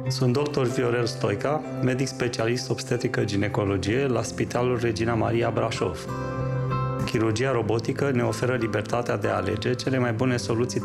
Sunt dr. Viorel Stoica, medic specialist obstetrică-ginecologie la Spitalul Regina Maria Brașov. Chirurgia robotică ne oferă libertatea de a alege cele mai bune soluții